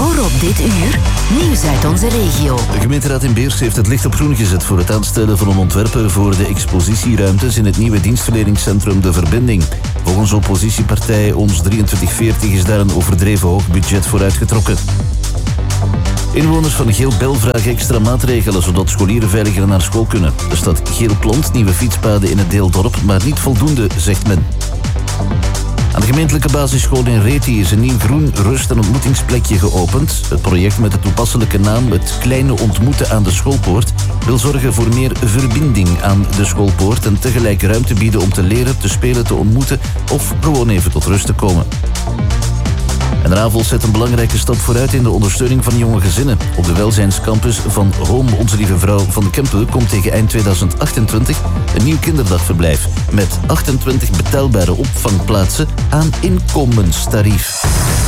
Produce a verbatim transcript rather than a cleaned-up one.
Hoor op dit uur nieuws uit onze regio. De gemeenteraad in Beers heeft het licht op groen gezet voor het aanstellen van een ontwerper voor de expositieruimtes in het nieuwe dienstverleningscentrum De Verbinding. Volgens oppositiepartij Ons drieëntwintig veertig is daar een overdreven hoog budget voor uitgetrokken. Inwoners van Geel-Bel vragen extra maatregelen zodat scholieren veiliger naar school kunnen. Er staat geel plont, nieuwe fietspaden in het deeldorp, maar niet voldoende, zegt men. Aan de gemeentelijke basisschool in Reti is een nieuw groen rust- en ontmoetingsplekje geopend. Het project met de toepasselijke naam Het Kleine Ontmoeten aan de Schoolpoort wil zorgen voor meer verbinding aan de schoolpoort en tegelijk ruimte bieden om te leren, te spelen, te ontmoeten of gewoon even tot rust te komen. En Ravels zet een belangrijke stap vooruit in de ondersteuning van jonge gezinnen. Op de welzijnscampus van Home Onze Lieve Vrouw van Kempen komt tegen eind tweeduizend achtentwintig een nieuw kinderdagverblijf met achtentwintig betaalbare opvangplaatsen aan inkomenstarief.